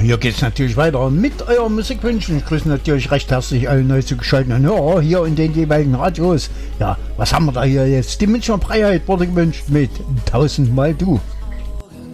Hier geht's natürlich weiter mit euren Musikwünschen. Ich grüße natürlich recht herzlich alle neu zugeschalteten Hörer hier in den jeweiligen Radios. Ja, was haben wir da hier jetzt? Die Münchner Freiheit wurde gewünscht mit 1000 Mal du.